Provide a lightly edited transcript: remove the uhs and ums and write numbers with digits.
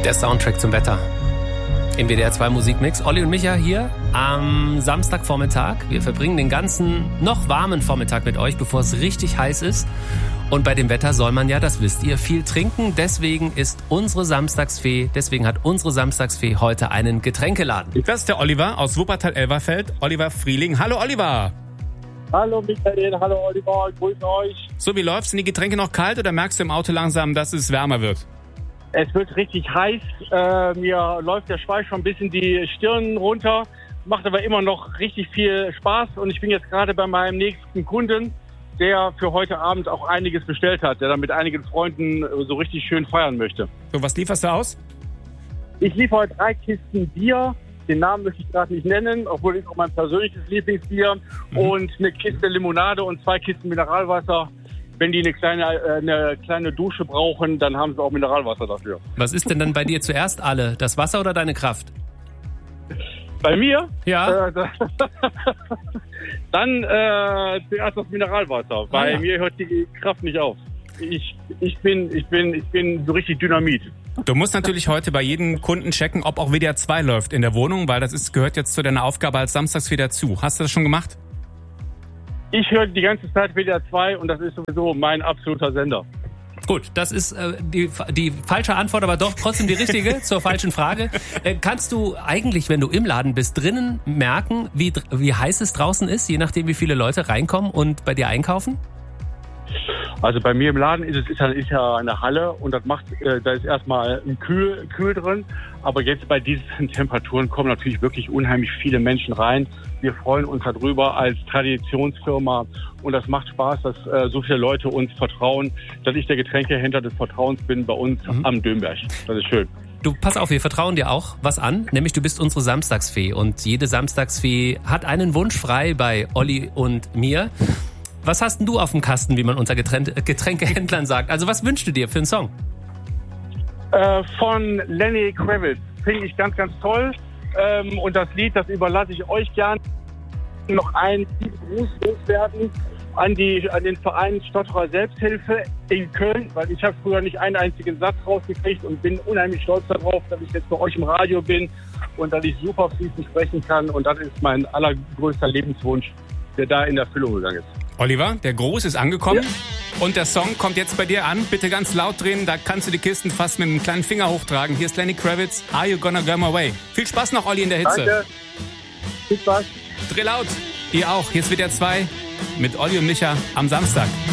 Der Soundtrack zum Wetter. Im WDR 2 Musikmix. Olli und Micha hier am Samstagvormittag. Wir verbringen den ganzen noch warmen Vormittag mit euch, bevor es richtig heiß ist. Und bei dem Wetter soll man ja, das wisst ihr, viel trinken. Deswegen hat unsere Samstagsfee heute einen Getränkeladen. Das ist der Oliver aus Wuppertal-Elberfeld. Oliver Frieling. Hallo Oliver. Hallo Michael, hallo Oliver, grüß euch. So, wie läuft's? Sind die Getränke noch kalt oder merkst du im Auto langsam, dass es wärmer wird? Es wird richtig heiß. Mir läuft der Schweiß schon ein bisschen die Stirn runter. Macht aber immer noch richtig viel Spaß. Und ich bin jetzt gerade bei meinem nächsten Kunden, der für heute Abend auch einiges bestellt hat, der dann mit einigen Freunden so richtig schön feiern möchte. So, was lieferst du aus? Ich liefere heute 3 Kisten Bier. Den Namen möchte ich gerade nicht nennen, obwohl es auch mein persönliches Lieblingsbier. Und eine Kiste Limonade und 2 Kisten Mineralwasser. Wenn die eine kleine Dusche brauchen, dann haben sie auch Mineralwasser dafür. Was ist denn dann bei dir zuerst alle? Das Wasser oder deine Kraft? Bei mir? Ja. Dann zuerst das Mineralwasser. Bei mir hört die Kraft nicht auf. Ich bin so richtig Dynamit. Du musst natürlich heute bei jedem Kunden checken, ob auch WDR 2 läuft in der Wohnung, weil gehört jetzt zu deiner Aufgabe als Samstagsfee dazu. Hast du das schon gemacht? Ich höre die ganze Zeit WDR 2 und das ist sowieso mein absoluter Sender. Gut, das ist die falsche Antwort, aber doch trotzdem die richtige zur falschen Frage. Kannst du eigentlich, wenn du im Laden bist, drinnen merken, wie heiß es draußen ist, je nachdem, wie viele Leute reinkommen und bei dir einkaufen? Also bei mir im Laden ist ja eine Halle und da ist erstmal ein Kühl drin. Aber jetzt bei diesen Temperaturen kommen natürlich wirklich unheimlich viele Menschen rein. Wir freuen uns darüber als Traditionsfirma und das macht Spaß, dass so viele Leute uns vertrauen, dass ich der Getränkehändler des Vertrauens bin bei uns am Dömberg. Das ist schön. Du, pass auf, wir vertrauen dir auch was an, nämlich du bist unsere Samstagsfee und jede Samstagsfee hat einen Wunsch frei bei Olli und mir. Was hast denn du auf dem Kasten, wie man unter Getränkehändlern sagt? Also was wünschst du dir für einen Song? Von Lenny Kravitz. Finde ich ganz, ganz toll. Und das Lied, das überlasse ich euch gern. Noch einen Gruß loswerden an den Verein Stotterer Selbsthilfe in Köln, weil ich habe früher nicht einen einzigen Satz rausgekriegt und bin unheimlich stolz darauf, dass ich jetzt bei euch im Radio bin und dass ich super fließend sprechen kann. Und das ist mein allergrößter Lebenswunsch, der da in Erfüllung gegangen ist. Oliver, der Gruß ist angekommen und der Song kommt jetzt bei dir an. Bitte ganz laut drehen, da kannst du die Kisten fast mit einem kleinen Finger hochtragen. Hier ist Lenny Kravitz, Are You Gonna Go My Way? Viel Spaß noch, Olli, in der Hitze. Danke. Viel Spaß. Dreh laut. Ihr auch. Hier ist WDR 2 mit Olli und Micha am Samstag.